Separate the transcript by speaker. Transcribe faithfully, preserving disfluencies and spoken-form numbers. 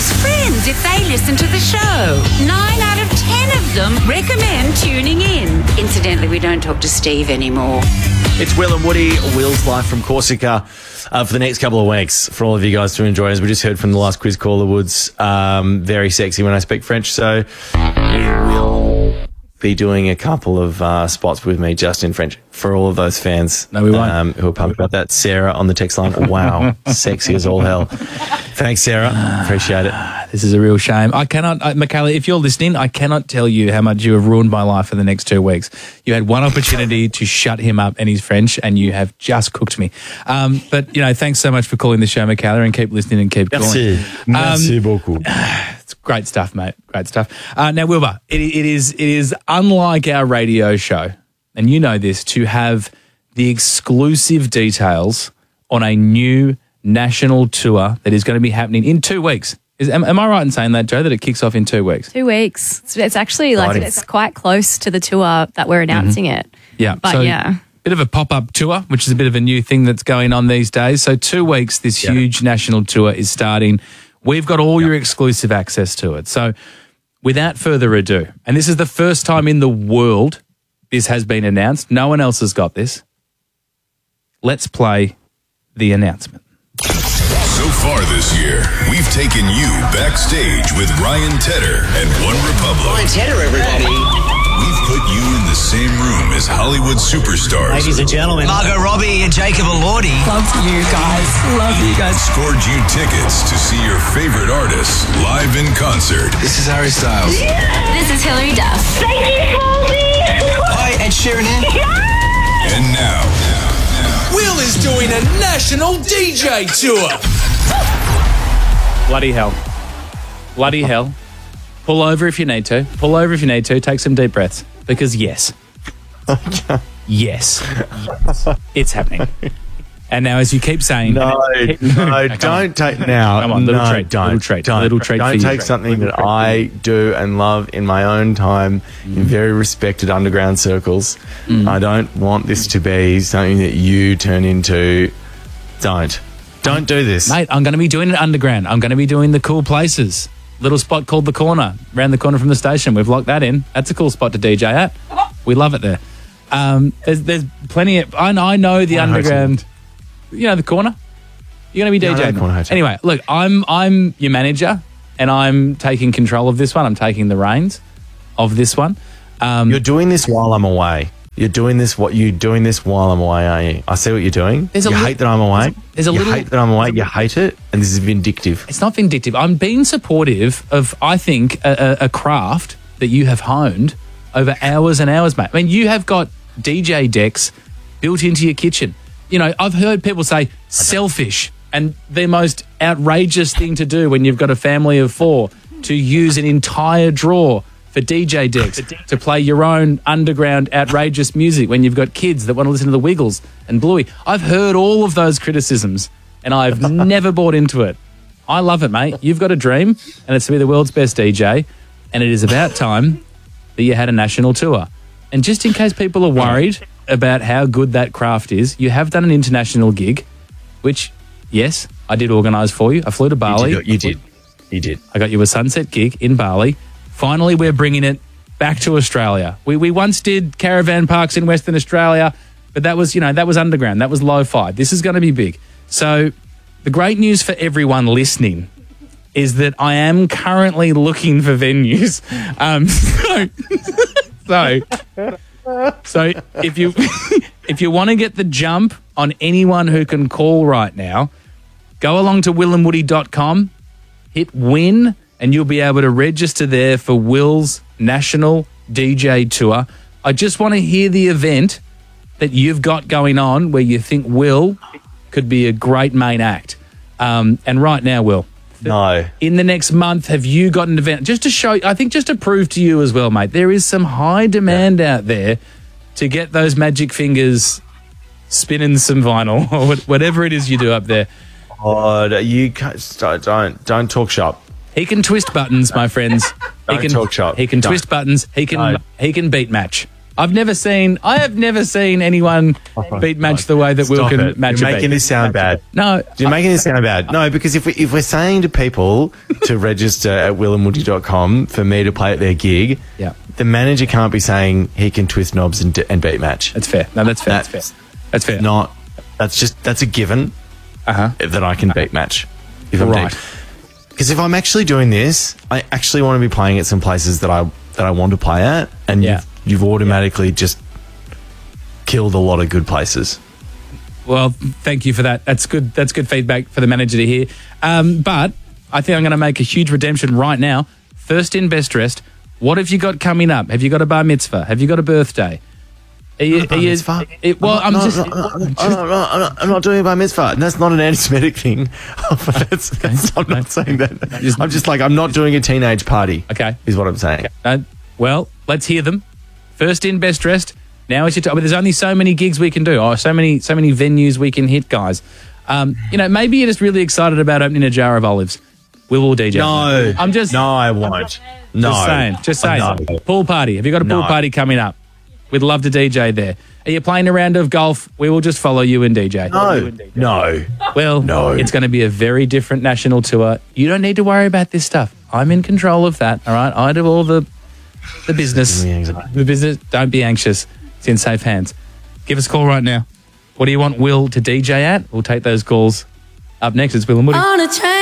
Speaker 1: Steve's friends if they listen to the show. Nine out of ten of them recommend tuning in. Incidentally, we don't talk to Steve anymore.
Speaker 2: It's Will and Woody, Will's Life from Corsica, uh, for the next couple of weeks for all of you guys to enjoy. As we just heard from the last quiz caller, Woods, um, very sexy when I speak French, so we will be doing a couple of uh, spots with me just in French for all of those fans.
Speaker 3: No, we won't.
Speaker 2: Um, who are pumped about that. Sarah on the text line. Wow, sexy as all hell. Thanks, Sarah. Appreciate it.
Speaker 3: This is a real shame. I cannot, uh, Michaela, if you're listening, I cannot tell you how much you have ruined my life for the next two weeks. You had one opportunity to shut him up and his French, and you have just cooked me. Um, but, you know, thanks so much for calling the show, Michaela, and keep listening and keep
Speaker 2: Merci.
Speaker 3: calling.
Speaker 2: Merci
Speaker 3: um,
Speaker 2: beaucoup.
Speaker 3: It's great stuff, mate. Great stuff. Uh, now, Wilbur, it, it is it is unlike our radio show, and you know this, to have the exclusive details on a new national tour that is going to be happening in two weeks. Is, am, am I right in saying that, Joe, that it kicks off in two weeks?
Speaker 4: Two weeks. It's, it's actually like
Speaker 2: Exciting.
Speaker 4: it's quite close to the tour that we're announcing
Speaker 3: Mm-hmm.
Speaker 4: it.
Speaker 3: Yeah.
Speaker 4: But
Speaker 3: so
Speaker 4: yeah.
Speaker 3: Bit of a pop-up tour, which is a bit of a new thing that's going on these days. So two weeks, this
Speaker 2: Yeah.
Speaker 3: huge national tour is starting. We've got all your exclusive access to it. So without further ado, and this is the first time in the world this has been announced. No one else has got this. Let's play the announcement.
Speaker 5: So far this year, we've taken you backstage with Ryan Tedder and One Republic.
Speaker 6: Ryan Tedder, everybody.
Speaker 5: We've put you in the same room as Hollywood superstars.
Speaker 6: Ladies and gentlemen, Margot Robbie and Jacob Elordi.
Speaker 7: Love you guys. Love you guys.
Speaker 5: Scored you tickets to see your favorite artists live in concert.
Speaker 8: This is Harry Styles.
Speaker 9: This is Hilary Duff.
Speaker 10: Thank you, Colby.
Speaker 6: Hi, Ed Sheeran.
Speaker 5: And now,
Speaker 11: Will is doing a national D J tour.
Speaker 3: Bloody hell. Bloody hell. Pull over if you need to. Pull over if you need to. Take some deep breaths. Because yes. Yes. Yes. It's happening. And now, as you keep saying...
Speaker 2: No, no, don't take... Now,
Speaker 3: Come on, little
Speaker 2: no,
Speaker 3: treat.
Speaker 2: don't.
Speaker 3: Little treat.
Speaker 2: Don't,
Speaker 3: Little treat
Speaker 2: don't
Speaker 3: for you.
Speaker 2: take something that I do and love in my own time
Speaker 3: Mm.
Speaker 2: in very respected underground circles.
Speaker 3: Mm.
Speaker 2: I don't want this to be something that you turn into... Don't. Don't do this.
Speaker 3: Mate, I'm going to be doing it underground. I'm going to be doing the cool places. Little spot called The Corner, around the corner from the station. We've locked that in. That's a cool spot to D J at. We love it there. Um, there's, there's plenty of... I, I know the
Speaker 2: Corner
Speaker 3: underground...
Speaker 2: Hotel.
Speaker 3: You know, The Corner? You're going to be
Speaker 2: No, I know
Speaker 3: DJing.
Speaker 2: the Corner Hotel.
Speaker 3: Anyway, look, I'm I'm your manager, and I'm taking control of this one. I'm taking the reins of this one. Um,
Speaker 2: You're doing this while I'm away. You're doing this. What you're doing this while I'm away, aren't you? I see what you're doing.
Speaker 3: There's a
Speaker 2: you
Speaker 3: li-
Speaker 2: hate that I'm away.
Speaker 3: there's a
Speaker 2: you
Speaker 3: little-
Speaker 2: hate that I'm away. You hate it, and this is vindictive.
Speaker 3: It's not vindictive. I'm being supportive of, I think, a, a, a craft that you have honed over hours and hours, mate. I mean, you have got D J decks built into your kitchen. You know, I've heard people say selfish, and the most outrageous thing to do when you've got a family of four, to use an entire drawer for D J decks to play your own underground outrageous music when you've got kids that want to listen to the Wiggles and Bluey. I've heard all of those criticisms, and I've never bought into it. I love it, mate. You've got a dream, and it's to be the world's best D J, and it is about time that you had a national tour. And just in case people are worried about how good that craft is, you have done an international gig, which, yes, I did organise for you. I flew to Bali.
Speaker 2: You did. You did. You did.
Speaker 3: I got you a sunset gig in Bali. Finally, we're bringing it back to Australia. We we once did caravan parks in Western Australia, but that was, you know, that was underground. That was lo-fi. This is going to be big. So the great news for everyone listening is that I am currently looking for venues. Um, so, so, so if you if you want to get the jump on anyone who can call right now, go along to will and woody dot com, hit win, and you'll be able to register there for Will's National D J Tour. I just want to hear the event that you've got going on where you think Will could be a great main act. Um, and right now, Will,
Speaker 2: No.
Speaker 3: in the next month, have you got an event? Just to show, I think just to prove to you as well, mate, there is some high demand yeah. out there to get those magic fingers spinning some vinyl or whatever it is you do up there.
Speaker 2: Oh, you can't, don't don't talk shop.
Speaker 3: He can twist buttons, my friends.
Speaker 2: Don't
Speaker 3: he can
Speaker 2: talk shop.
Speaker 3: He can
Speaker 2: Don't.
Speaker 3: twist buttons. He can
Speaker 2: No.
Speaker 3: he can beat match. I've never seen. I have never seen anyone beat match the way that Will
Speaker 2: Stop
Speaker 3: can
Speaker 2: it.
Speaker 3: match
Speaker 2: You're
Speaker 3: a
Speaker 2: making
Speaker 3: beat.
Speaker 2: this sound bad.
Speaker 3: No,
Speaker 2: You're making this sound bad. No, because if, we, if we're saying to people to register at will and woody dot com for me to play at their gig,
Speaker 3: Yeah.
Speaker 2: the manager can't be saying he can twist knobs and, d- and beat match.
Speaker 3: that's fair. No, that's fair. That's,
Speaker 2: That's
Speaker 3: fair. That's fair.
Speaker 2: Not, that's just, that's a given
Speaker 3: Uh huh.
Speaker 2: that I can beat match. If I'm
Speaker 3: Right.
Speaker 2: Because if I'm actually doing this, I actually want to be playing at some places that I that I want to play at, and
Speaker 3: Yeah.
Speaker 2: you've, you've automatically just killed a lot of good places.
Speaker 3: Well, thank you for that. That's good. That's good feedback for the manager to hear. Um, but I think I'm going to make a huge redemption right now. First in, best dressed. What have you got coming up? Have you got a bar mitzvah? Have you got a birthday? Are you, are you,
Speaker 2: Mitzvah.
Speaker 3: it- well, I'm,
Speaker 2: not,
Speaker 3: just.
Speaker 2: not- not- I'm, not, I'm, not, I'm not doing a bar mitzvah. That's not an anti-Semitic thing. that's, that's, I'm not saying that. I'm just like, I'm not doing a teenage party.
Speaker 3: Okay.
Speaker 2: Is what I'm saying.
Speaker 3: Uh, well, let's hear them. First in, best dressed. Now is your time. There's only so many gigs we can do, or so many, so many venues we can hit, guys. Um, you know, maybe you're just really excited about opening a jar of olives. We will D J.
Speaker 2: No.
Speaker 3: I'm just.
Speaker 2: No, I won't. No.
Speaker 3: Just saying. Just saying.
Speaker 2: No.
Speaker 3: Pool party. Have you got a pool
Speaker 2: No.
Speaker 3: party coming up? We'd love to D J there. Are you playing a round of golf? We will just follow you and D J.
Speaker 2: No. No.
Speaker 3: Well,
Speaker 2: No.
Speaker 3: it's going to be a very different national tour. You don't need to worry about this stuff. I'm in control of that. All right. I do all the the business.
Speaker 2: Give me anxiety.
Speaker 3: The business. Don't be anxious. It's in safe hands. Give us a call right now. What do you want Will to D J at? We'll take those calls up next. It's Will and Woody.
Speaker 9: On a train.